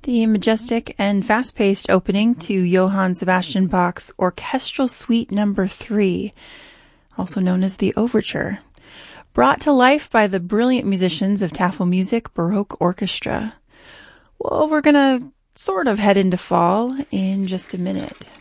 The majestic and fast-paced opening to Johann Sebastian Bach's Orchestral Suite No. 3, also known as the Overture, brought to life by the brilliant musicians of Tafelmusik Baroque Orchestra. Well, we're gonna sort of head into fall in just a minute.